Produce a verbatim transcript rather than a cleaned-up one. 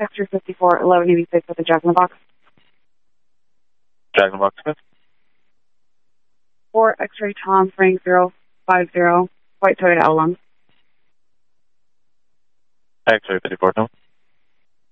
X-ray fifty-four, eleven eighty-six with the Jack in the Box. Jack in the Box, Smith. four X-ray Tom Frank zero five zero, White Toyota Avalon. X-ray fifty-four, Tom.